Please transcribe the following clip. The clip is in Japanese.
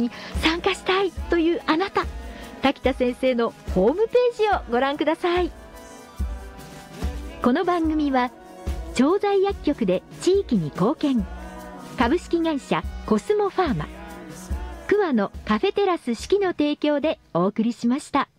に参加したいというあなた、滝田先生のホームページをご覧ください。この番組は調剤薬局で地域に貢献、株式会社コスモファーマ、桑のカフェテラス四季の提供でお送りしました。